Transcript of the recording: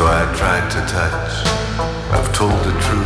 So I tried to touch. I've told the truth.